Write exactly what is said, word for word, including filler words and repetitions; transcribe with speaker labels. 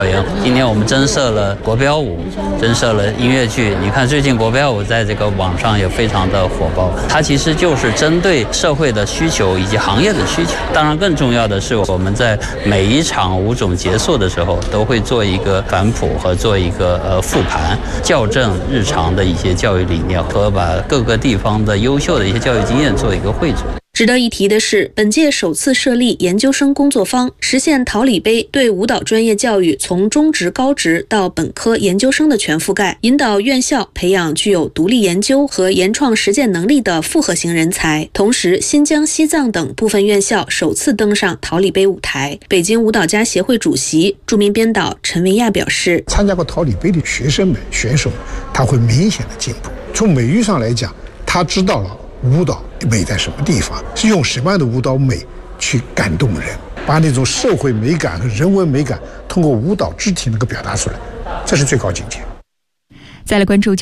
Speaker 1: 今年我们增设了国标舞，增设了音乐剧。你看最近国标舞在这个网上也非常的火爆，它其实就是针对社会的需求以及行业的需求。当然更重要的是，我们在每一场舞种结束的时候，都会做一个反哺和做一个呃复盘，校正日常的一些教育理念和把各个地方的优秀的一些教育经验做一个汇总。
Speaker 2: 值得一提的是，本届首次设立研究生工作坊，实现桃李杯对舞蹈专业教育从中职、高职到本科、研究生的全覆盖，引导院校培养具有独立研究和研创实践能力的复合型人才。同时，新疆、西藏等部分院校首次登上桃李杯舞台。北京舞蹈家协会主席、著名编导陈维亚表示，
Speaker 3: 参加过桃李杯的学生们、选手们，他会明显的进步。从美育上来讲，他知道了舞蹈美在什么地方，是用什么样的舞蹈美去感动人，把那种社会美感和人文美感通过舞蹈肢体能够表达出来，这是最高境界。
Speaker 4: 再来关注